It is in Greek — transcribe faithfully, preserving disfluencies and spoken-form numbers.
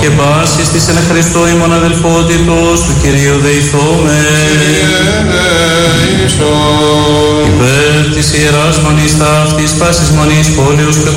και πάσης της εν Χριστώ ημών αδελφότητος του Κυρίου δεηθώμε. Υπέρ της Ιεράς Μονής ταύτης πάσης μονής πόλεως και